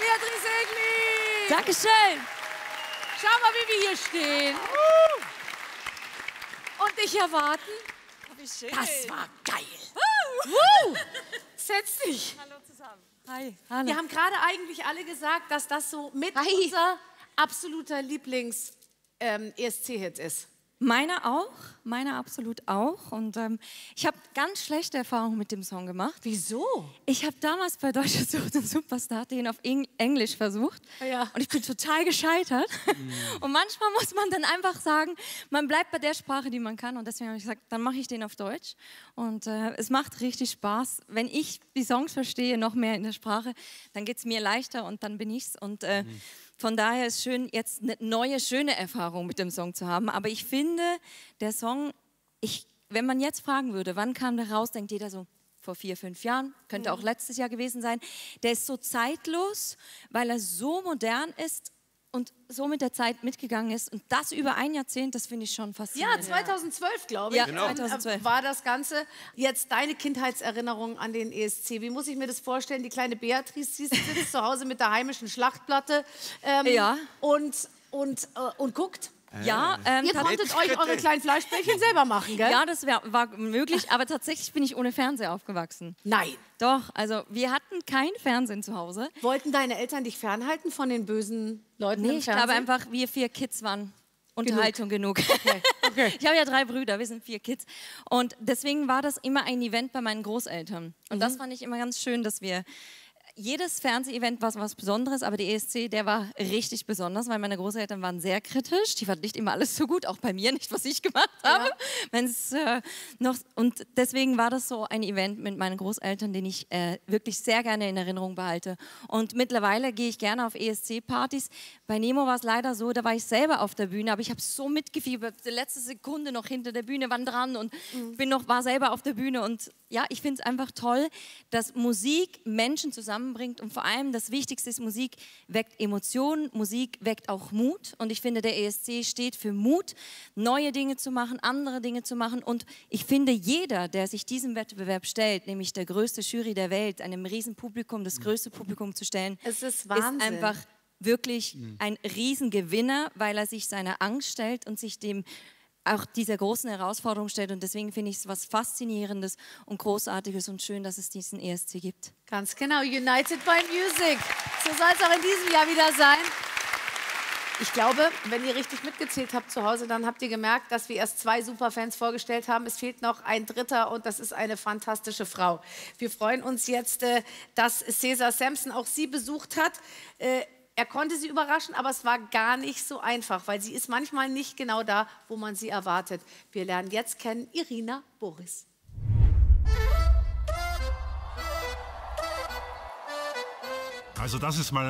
Beatrice Egli! Dankeschön! Schau mal, wie wir hier stehen. Und dich erwarten. Wie schön. Das war geil. Setz dich. Hallo zusammen. Hi. Hallo. Wir haben gerade eigentlich alle gesagt, dass das so mit unser absoluter Lieblings-ESC-Hit ist. Meiner auch, meiner absolut auch. Und ich habe ganz schlechte Erfahrungen mit dem Song gemacht. Wieso? Ich habe damals bei Deutschland sucht den Superstar den auf Englisch versucht. Ja. Und ich bin total gescheitert. Und manchmal muss man dann einfach sagen, man bleibt bei der Sprache, die man kann. Und deswegen habe ich gesagt, dann mache ich den auf Deutsch. Und es macht richtig Spaß. Wenn ich die Songs verstehe, noch mehr in der Sprache, dann geht es mir leichter und dann bin ich's. Und von daher ist es schön, jetzt eine neue, schöne Erfahrung mit dem Song zu haben. Aber ich finde, der Song, wenn man jetzt fragen würde, wann kam der raus, denkt jeder so, vor 4, 5 Jahren, könnte auch letztes Jahr gewesen sein. Der ist so zeitlos, weil er so modern ist und so mit der Zeit mitgegangen ist. Und das über ein Jahrzehnt, das finde ich schon faszinierend. Ja, 2012, glaube ich, Ja, genau. 2012. war das Ganze. Jetzt deine Kindheitserinnerung an den ESC. Wie muss ich mir das vorstellen? Die kleine Beatrice, sie sitzt zu Hause mit der heimischen Schlachtplatte Ja. und guckt. Ja, Ihr konntet euch eure kleinen Fleischbällchen selber machen, gell? ja, das war möglich, aber tatsächlich bin ich ohne Fernseher aufgewachsen. Nein. Doch, also wir hatten kein Fernsehen zu Hause. Wollten deine Eltern dich fernhalten von den bösen Leuten Nee, im ich Fernsehen? glaube einfach, wir 4 Kids waren Unterhaltung genug. Okay. Ich habe ja 3 Brüder, wir sind 4 Kids. Und deswegen war das immer ein Event bei meinen Großeltern. Und das fand ich immer ganz schön, dass wir... Jedes Fernsehevent war was Besonderes, aber der ESC, der war richtig besonders, weil meine Großeltern waren sehr kritisch. Die fanden nicht immer alles so gut, auch bei mir nicht, was ich gemacht habe. Und deswegen war das so ein Event mit meinen Großeltern, den ich wirklich sehr gerne in Erinnerung behalte. Und mittlerweile gehe ich gerne auf ESC-Partys. Bei Nemo war es leider so, da war ich selber auf der Bühne, aber ich habe so mitgefiebert, die letzte Sekunde noch hinter der Bühne, waren dran und war selber auf der Bühne. Und ja, ich finde es einfach toll, dass Musik Menschen zusammenbringt und vor allem das Wichtigste ist, Musik weckt Emotionen, Musik weckt auch Mut und ich finde, der ESC steht für Mut, neue Dinge zu machen, andere Dinge zu machen und ich finde, jeder, der sich diesem Wettbewerb stellt, nämlich der größte Jury der Welt, einem riesen Publikum, das größte Publikum zu stellen, Es ist Wahnsinn. ist einfach wirklich ein Riesengewinner, weil er sich seiner Angst stellt und sich dem auch dieser großen Herausforderung stellt und deswegen finde ich es was Faszinierendes und Großartiges und schön, dass es diesen ESC gibt. Ganz genau, United by Music. So soll es auch in diesem Jahr wieder sein. Ich glaube, wenn ihr richtig mitgezählt habt zu Hause, dann habt ihr gemerkt, dass wir erst 2 Superfans vorgestellt haben. Es fehlt noch ein dritter und das ist eine fantastische Frau. Wir freuen uns jetzt, dass Cesar Sampson auch sie besucht hat. Er konnte sie überraschen, aber es war gar nicht so einfach, weil sie ist manchmal nicht genau da, wo man sie erwartet. Wir lernen jetzt kennen Irina Boris. Also das ist mal